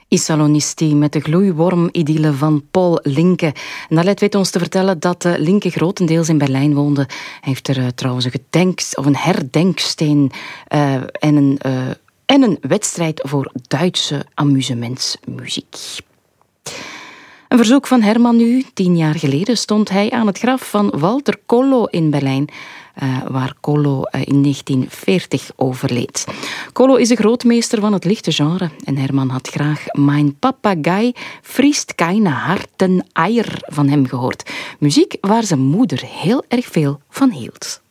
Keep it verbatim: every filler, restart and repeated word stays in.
Isalonisti met de gloeiworm-idylle van Paul Linke. Nalet weet ons te vertellen dat uh, Linke grotendeels in Berlijn woonde. Hij heeft er uh, trouwens een gedenk- of een herdenksteen uh, en, een, uh, en een wedstrijd voor Duitse amusementsmuziek. Een verzoek van Herman nu. Tien jaar geleden stond hij aan het graf van Walter Kollo in Berlijn, uh, waar Kollo uh, in negentien veertig overleed. Kollo is de grootmeester van het lichte genre en Herman had graag Mein Papagei friest keine harten Eier van hem gehoord. Muziek waar zijn moeder heel erg veel van hield.